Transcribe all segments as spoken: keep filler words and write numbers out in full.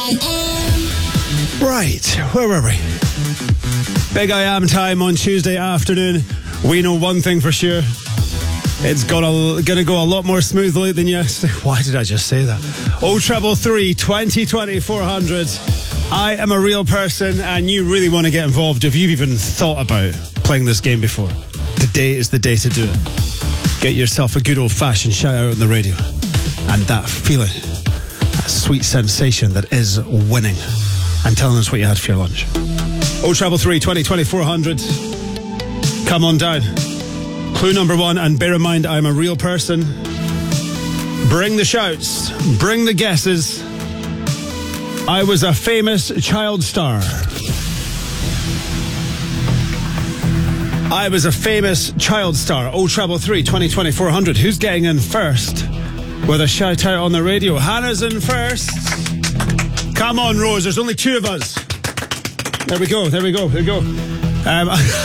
I Am. Right, where were we? Big I Am time on Tuesday afternoon. We know one thing for sure. It's gonna, gonna go a lot more smoothly than yesterday. Why did I just say that? Oh, treble three, twenty twenty, four hundred. I am a real person and you really want to get involved. If you've even thought about playing this game before, today is the day to do it. Get yourself a good old-fashioned shout out on the radio. And that feeling, that sweet sensation that is winning. And telling us what you had for your lunch. Oh, treble three, twenty, twenty, four hundred. Come on down. Clue number one, and bear in mind, I'm a real person. Bring the shouts. Bring the guesses. I was a famous child star. I was a famous child star. Oh, treble three, twenty, twenty, four hundred. Who's getting in first with a shout out on the radio? Hannah's in first. Come on, Rose. There's only two of us. There we go. There we go. There we go. Um,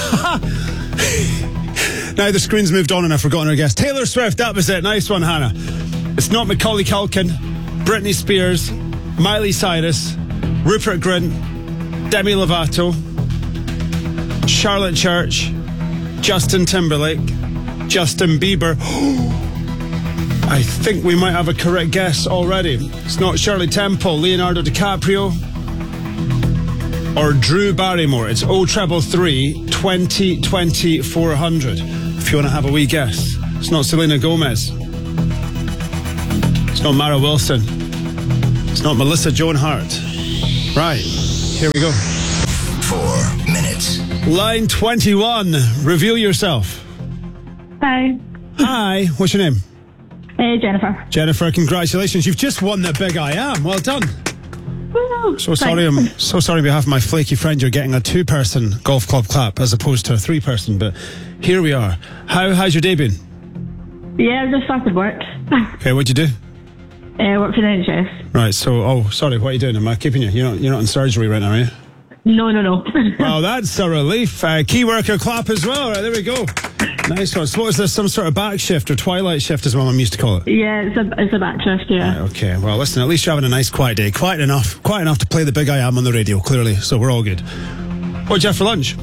now the screen's moved on and I've forgotten our guest. Taylor Swift. That was it. Nice one, Hannah. It's not Macaulay Culkin, Britney Spears, Miley Cyrus, Rupert Grint, Demi Lovato, Charlotte Church, Justin Timberlake, Justin Bieber. I think we might have a correct guess already. It's not Shirley Temple, Leonardo DiCaprio, or Drew Barrymore. It's oh treble three, twenty, twenty, four hundred. If you want to have a wee guess. It's not Selena Gomez. It's not Mara Wilson. It's not Melissa Joan Hart. Right, here we go. Four minutes. Line twenty-one. Reveal yourself. Hi. Hi. What's your name? Uh, Jennifer. Jennifer, congratulations. You've just won the Big I Am. Well done. Woo, So sorry, I'm so sorry on behalf of my flaky friend you're getting a two-person golf club clap as opposed to a three-person, but here we are. How has your day been? Yeah, I just started work. Okay, what'd you do? Uh, work for the N H S. Right, so, oh, sorry, what are you doing? Am I keeping you? You're not, you're not in surgery right now, are you? No, no, no. Well, that's a relief. Uh, key worker clap as well. Right, there we go. Nice one. So what is this, some sort of back shift or twilight shift is what I'm used to call it? Yeah, it's a, it's a back shift, yeah. Right, okay, well, listen, at least you're having a nice quiet day. Quiet enough. Quiet enough to play the Big I Am on the radio, clearly, so we're all good. What'd you have for lunch?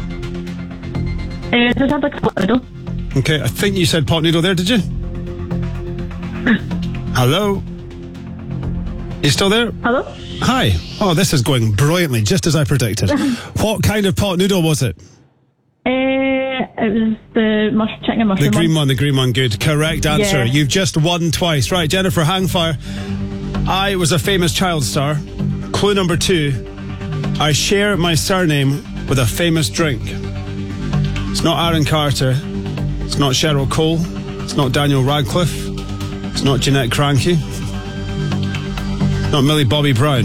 Uh, just had a pot noodle. Okay, I think you said pot noodle there, did you? Hello? You still there? Hello? Hi. Oh, this is going brilliantly, just as I predicted. What kind of pot noodle was it? Uh, it was the mush, chicken and mushroom The green one. one, the green one, good. Correct answer. Yeah. You've just won twice. Right, Jennifer, hang fire. I was a famous child star. Clue number two. I share my surname with a famous drink. It's not Aaron Carter. It's not Cheryl Cole. It's not Daniel Radcliffe. It's not Jeanette Kranke. Not Millie Bobby Brown.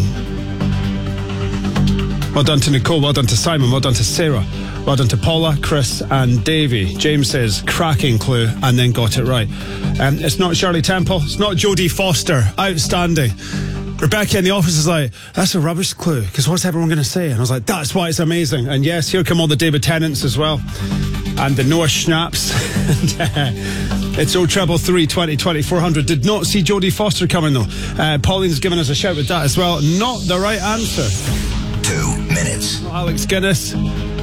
Well done to Nicole, well done to Simon, well done to Sarah, well done to Paula, Chris and Davey. James says, cracking clue, and then got it right. Um, it's not Shirley Temple, it's not Jodie Foster. Outstanding. Rebecca in the office is like, that's a rubbish clue, because what's everyone going to say? And I was like, that's why it's amazing. And yes, here come all the David Tennants as well. And the Noah Schnaps. It's oh treble three, twenty, twenty, four hundred. Did not see Jodie Foster coming though. Uh, Pauline's given us a shout with that as well. Not the right answer. Two minutes. Not Alex Guinness.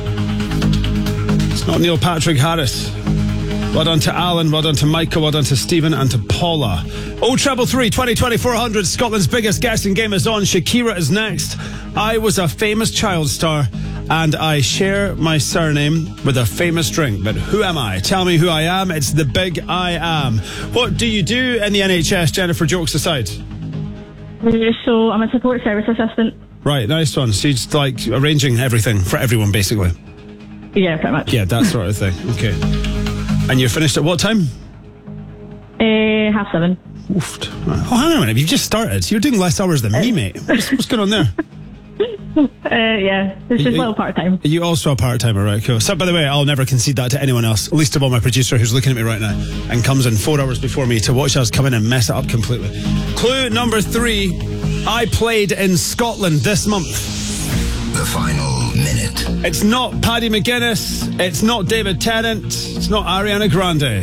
It's not Neil Patrick Harris. Well done to Alan, well done to Michael, well done to Stephen and to Paula. oh treble three, twenty, twenty, four hundred. Scotland's biggest guessing game is on. Shakira is next. I was a famous child star and I share my surname with a famous drink. But who am I? Tell me who I am. It's the Big I Am. What do you do in the N H S, Jennifer, jokes aside? So I'm a support service assistant. Right, nice one. So you're just like arranging everything for everyone, basically. Yeah, pretty much. Yeah, that sort of thing. Okay. And you're finished at what time? Uh, half seven. Oofed. Oh, hang on a minute. You've just started. You're doing less hours than me, mate. What's, what's going on there? Uh, yeah, it's just a little part-time. Are you also a part-timer, right? Cool. So, by the way, I'll never concede that to anyone else, least of all my producer who's looking at me right now and comes in four hours before me to watch us come in and mess it up completely. Clue number three. I played in Scotland this month. The final minute. It's not Paddy McGuinness. It's not David Tennant. It's not Ariana Grande.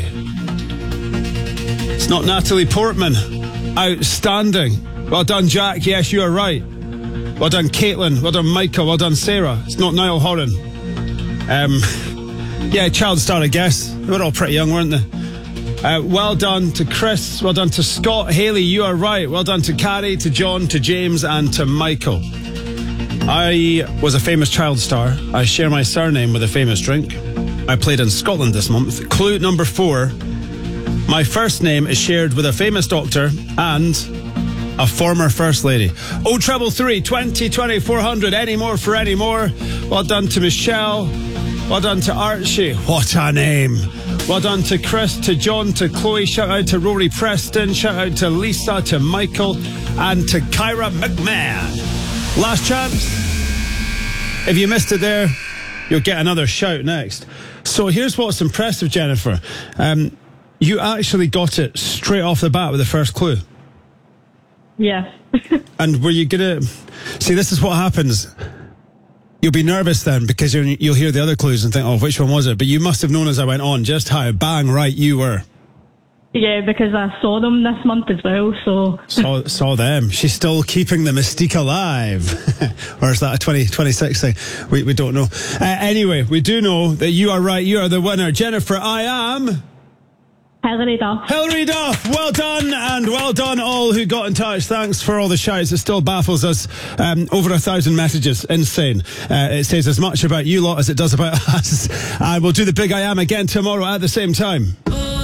It's not Natalie Portman. Outstanding. Well done, Jack. Yes, you are right. Well done, Caitlin. Well done, Michael. Well done, Sarah. It's not Niall Horan. Um, yeah, child star, I guess. They were all pretty young, weren't they? Uh, well done to Chris. Well done to Scott. Haley, you are right. Well done to Carrie, to John, to James, and to Michael. I was a famous child star. I share my surname with a famous drink. I played in Scotland this month. Clue number four. My first name is shared with a famous doctor and a former First Lady. Oh, treble three, twenty, twenty, four hundred. Any more for any more. Well done to Michelle. Well done to Archie. What a name. Well done to Chris, to John, to Chloe. Shout out to Rory Preston. Shout out to Lisa, to Michael, and to Kyra McMahon. Last chance. If you missed it there, you'll get another shout next. So here's what's impressive, Jennifer. Um, you actually got it straight off the bat with the first clue. Yeah. And were you going to... See, this is what happens. You'll be nervous then because you're, you'll hear the other clues and think, oh, which one was it? But you must have known as I went on just how bang right you were. Yeah, because I saw them this month as well, so... Saw, saw them. She's still keeping the mystique alive. Or is that a twenty twenty-six thing? We, we don't know. Uh, anyway, we do know that you are right. You are the winner. Jennifer, I am... Hilary Duff. Hilary Duff, well done, and well done all who got in touch. Thanks for all the shouts. It still baffles us. Um, over a thousand messages. Insane. Uh, it says as much about you lot as it does about us. And we'll do the Big I Am again tomorrow at the same time.